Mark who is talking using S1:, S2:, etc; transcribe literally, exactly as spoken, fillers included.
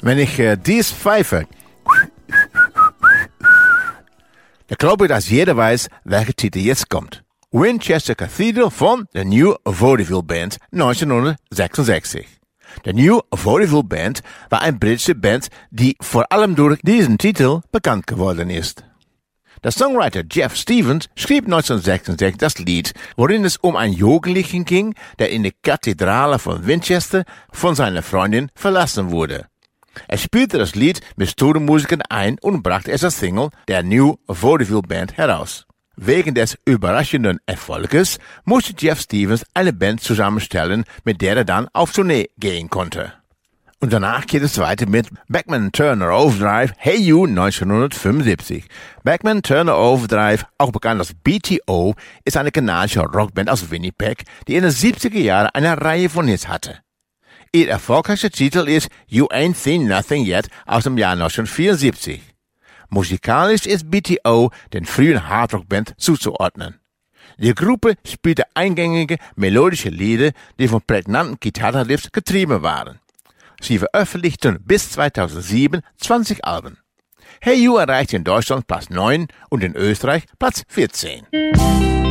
S1: Wenn ich äh, dies pfeife, dann glaube ich, dass jeder weiß, welcher Titel jetzt kommt. Winchester Cathedral von der New Vaudeville Band neunzehnhundertsechsundsechzig. Der New Vaudeville Band war eine britische Band, die vor allem durch diesen Titel bekannt geworden ist. Der Songwriter Jeff Stevens schrieb neunzehnhundertsechsundsechzig das Lied, worin es um einen Jugendlichen ging, der in der Kathedrale von Winchester von seiner Freundin verlassen wurde. Er spielte das Lied mit Studiomusikern ein und brachte es als Single der New Vaudeville Band heraus. Wegen des überraschenden Erfolges musste Jeff Stevens eine Band zusammenstellen, mit der er dann auf Tournee gehen konnte. Und danach geht es weiter mit Bachman Turner Overdrive, Hey You neunzehnhundertfünfundsiebzig. Bachman Turner Overdrive, auch bekannt als B T O, ist eine kanadische Rockband aus Winnipeg, die in den siebziger Jahren eine Reihe von Hits hatte. Ihr erfolgreichster Titel ist You Ain't Seen Nothing Yet aus dem Jahr neunzehnhundertvierundsiebzig. Musikalisch ist B T O den frühen Hardrock-Band zuzuordnen. Die Gruppe spielte eingängige, melodische Lieder, die von prägnanten Gitarrenriffs getrieben waren. Sie veröffentlichten bis zweitausendsieben zwanzig Alben. Hey You erreichte in Deutschland Platz neun und in Österreich Platz vierzehn.